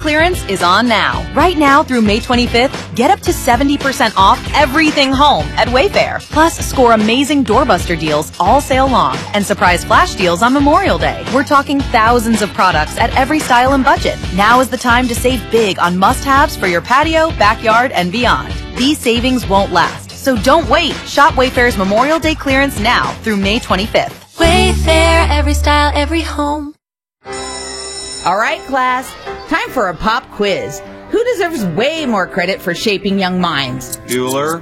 clearance is on now. Right now through May 25th, get up to 70% off everything home at Wayfair. Plus, score amazing doorbuster deals all sale long and surprise flash deals on Memorial Day. We're talking thousands of products at every style and budget. Now is the time to save big on must-haves for your patio, backyard, and beyond. These savings won't last, so don't wait. Shop Wayfair's Memorial Day clearance now through May 25th. Wayfair, every style, every home. All right, class, time for a pop quiz. Who deserves way more credit for shaping young minds? Bueller.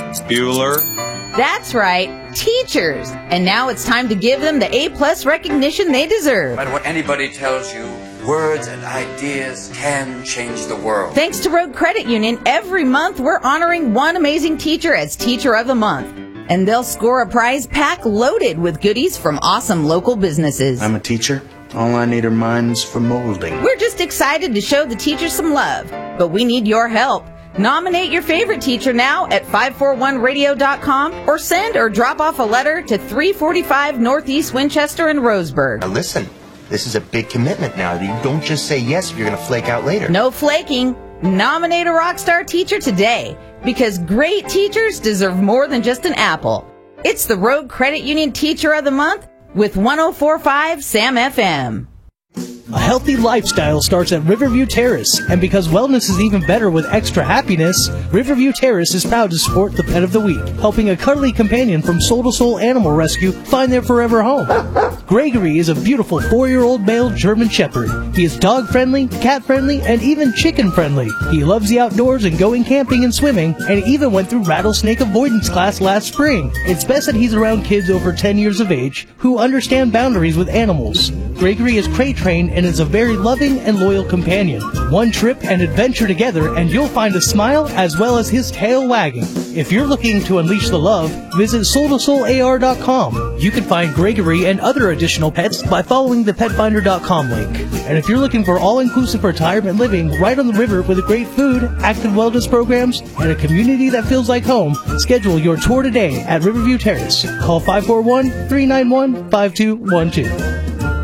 That's right, teachers. And now it's time to give them the A+ recognition they deserve. No matter what anybody tells you, words and ideas can change the world. Thanks to Road Credit Union, every month we're honoring one amazing teacher as Teacher of the Month. And they'll score a prize pack loaded with goodies from awesome local businesses. I'm a teacher. All I need are minds for molding. We're just excited to show the teachers some love, but we need your help. Nominate your favorite teacher now at 541radio.com or send or drop off a letter to 345 Northeast Winchester and Roseburg. Now listen, this is a big commitment now. You don't just say yes if you're going to flake out later. No flaking. Nominate a rock star teacher today, because great teachers deserve more than just an apple. It's the Road Credit Union Teacher of the Month with 104.5 Sam FM. A healthy lifestyle starts at Riverview Terrace, and because wellness is even better with extra happiness, Riverview Terrace is proud to support the Pet of the Week, helping a cuddly companion from Soul to Soul Animal Rescue find their forever home. Gregory is a beautiful 4-year-old male German Shepherd. He is dog-friendly, cat-friendly, and even chicken-friendly. He loves the outdoors and going camping and swimming, and he even went through rattlesnake avoidance class last spring. It's best that he's around kids over 10 years of age who understand boundaries with animals. Gregory is crate-trained and is a very loving and loyal companion. One trip and adventure together and you'll find a smile as well as his tail wagging. If you're looking to unleash the love, visit soul2soular.com. You can find Gregory and other additional pets by following the petfinder.com link. And if you're looking for all-inclusive retirement living right on the river with great food, active wellness programs, and a community that feels like home, schedule your tour today at Riverview Terrace. Call 541-391-5212.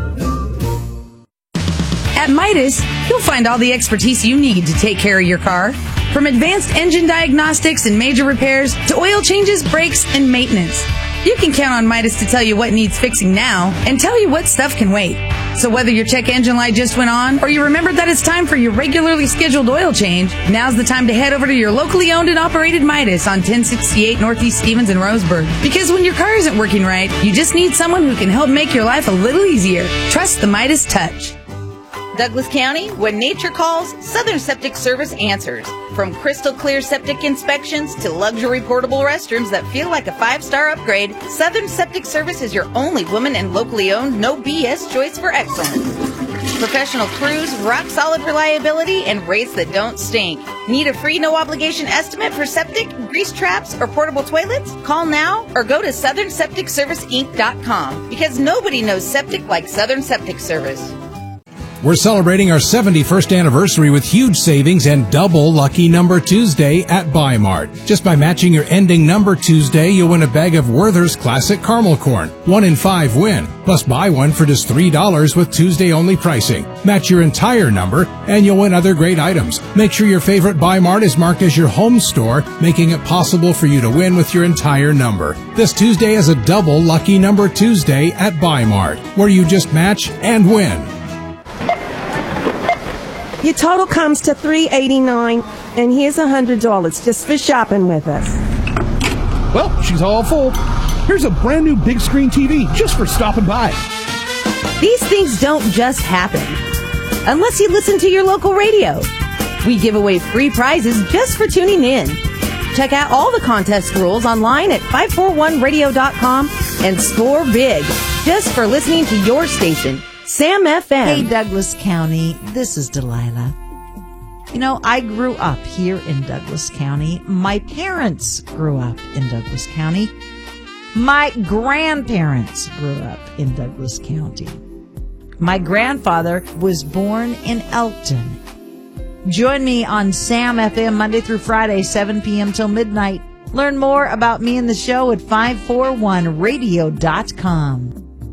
At Midas, you'll find all the expertise you need to take care of your car. From advanced engine diagnostics and major repairs to oil changes, brakes, and maintenance. You can count on Midas to tell you what needs fixing now and tell you what stuff can wait. So whether your check engine light just went on or you remembered that it's time for your regularly scheduled oil change, now's the time to head over to your locally owned and operated Midas on 1068 Northeast Stevens in Roseburg. Because when your car isn't working right, you just need someone who can help make your life a little easier. Trust the Midas touch. Douglas County, when nature calls, Southern Septic Service answers. From crystal clear septic inspections to luxury portable restrooms that feel like a 5-star upgrade, Southern Septic Service is your only woman and locally owned, no BS choice for excellence. Professional crews, rock-solid reliability, and rates that don't stink. Need a free, no-obligation estimate for septic, grease traps, or portable toilets? Call now or go to SouthernSepticServiceInc.com because nobody knows septic like Southern Septic Service. We're celebrating our 71st anniversary with huge savings and double Lucky Number Tuesday at Buy Mart. Just by matching your ending number Tuesday, you'll win a bag of Werther's Classic Caramel Corn. 1 in 5 win. Plus buy one for just $3 with Tuesday-only pricing. Match your entire number, and you'll win other great items. Make sure your favorite Buy Mart is marked as your home store, making it possible for you to win with your entire number. This Tuesday is a double Lucky Number Tuesday at Buy Mart, where you just match and win. Your total comes to $389, and here's $100 just for shopping with us. Well, she's all full. Here's a brand new big screen TV just for stopping by. These things don't just happen unless you listen to your local radio. We give away free prizes just for tuning in. Check out all the contest rules online at 541radio.com and score big just for listening to your station. Sam FM. Hey, Douglas County, this is Delilah. You know, I grew up here in Douglas County. My parents grew up in Douglas County. My grandparents grew up in Douglas County. My grandfather was born in Elkton. Join me on Sam FM Monday through Friday, 7 p.m. till midnight. Learn more about me and the show at 541radio.com.